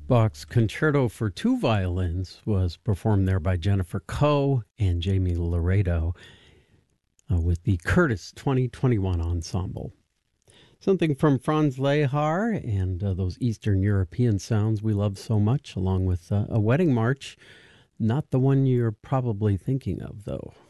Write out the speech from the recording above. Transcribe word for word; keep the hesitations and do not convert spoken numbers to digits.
Bach's Concerto for Two Violins was performed there by Jennifer Coe and Jamie Laredo uh, with the Curtis twenty twenty-one Ensemble. Something from Franz Lehar and uh, those Eastern European sounds we love so much, along with uh, a wedding march. Not the one you're probably thinking of, though.